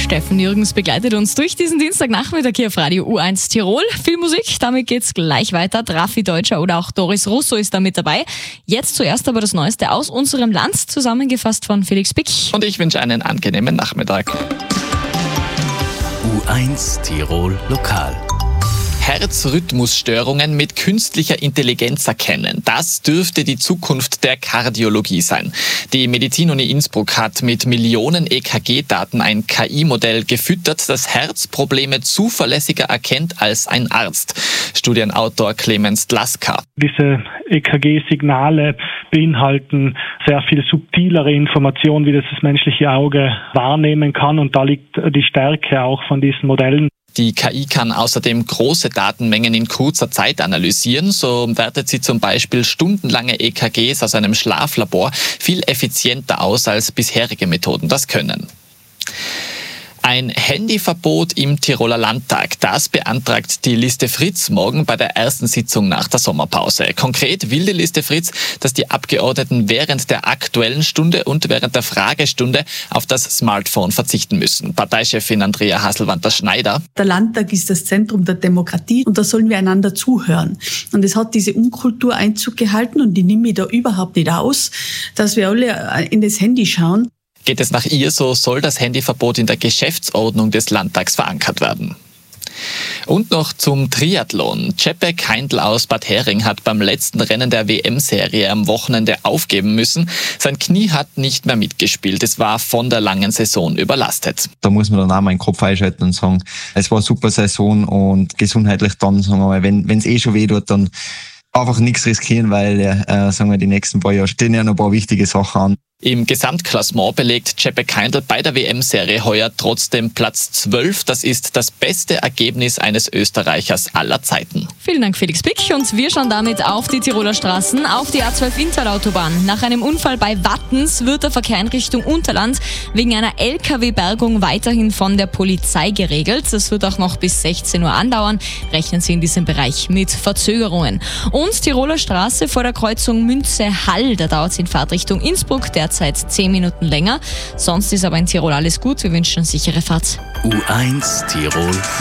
Steffen Jürgens begleitet uns durch diesen Dienstagnachmittag hier auf Radio U1 Tirol. Viel Musik, damit geht's gleich weiter. Raffi Deutscher oder auch Doris Russo ist da mit dabei. Jetzt zuerst aber das Neueste aus unserem Land, zusammengefasst von Felix Pick. Und ich wünsche einen angenehmen Nachmittag. U1 Tirol Lokal. Herzrhythmusstörungen mit künstlicher Intelligenz erkennen. Das dürfte die Zukunft der Kardiologie sein. Die Medizin-Uni Innsbruck hat mit Millionen EKG-Daten ein KI-Modell gefüttert, das Herzprobleme zuverlässiger erkennt als ein Arzt. Studienautor Clemens Dlaska. Diese EKG-Signale beinhalten sehr viel subtilere Informationen, wie das menschliche Auge wahrnehmen kann. Und da liegt die Stärke auch von diesen Modellen. Die KI kann außerdem große Datenmengen in kurzer Zeit analysieren. So wertet sie zum Beispiel stundenlange EKGs aus einem Schlaflabor viel effizienter aus, als bisherige Methoden das können. Ein Handyverbot im Tiroler Landtag, das beantragt die Liste Fritz morgen bei der ersten Sitzung nach der Sommerpause. Konkret will die Liste Fritz, dass die Abgeordneten während der Aktuellen Stunde und während der Fragestunde auf das Smartphone verzichten müssen. Parteichefin Andrea Hasselwanter-Schneider. Der Landtag ist das Zentrum der Demokratie und da sollen wir einander zuhören. Und es hat diese Unkultur Einzug gehalten und die nehme ich da überhaupt nicht aus, dass wir alle in das Handy schauen. Geht es nach ihr, so soll das Handyverbot in der Geschäftsordnung des Landtags verankert werden. Und noch zum Triathlon. Cepek Heindl aus Bad Hering hat beim letzten Rennen der WM-Serie am Wochenende aufgeben müssen. Sein Knie hat nicht mehr mitgespielt. Es war von der langen Saison überlastet. Da muss man dann auch mal den Kopf einschalten und sagen, es war eine super Saison und gesundheitlich dann, sagen wir mal, wenn es schon weh tut, dann einfach nichts riskieren, weil sagen wir, die nächsten paar Jahre stehen ja noch ein paar wichtige Sachen an. Im Gesamtklassement belegt Cepek Heindl bei der WM-Serie heuer trotzdem Platz 12. Das ist das beste Ergebnis eines Österreichers aller Zeiten. Vielen Dank, Felix Pick. Und wir schauen damit auf die Tiroler Straßen, auf die A12 Inntal-Autobahn. Nach einem Unfall bei Wattens wird der Verkehr in Richtung Unterland wegen einer LKW-Bergung weiterhin von der Polizei geregelt. Das wird auch noch bis 16 Uhr andauern. Rechnen Sie in diesem Bereich mit Verzögerungen. Und Tiroler Straße vor der Kreuzung Münze-Hall. Da dauert es in Fahrtrichtung Innsbruck derzeit 10 Minuten länger. Sonst ist aber in Tirol alles gut. Wir wünschen eine sichere Fahrt. U1 Tirol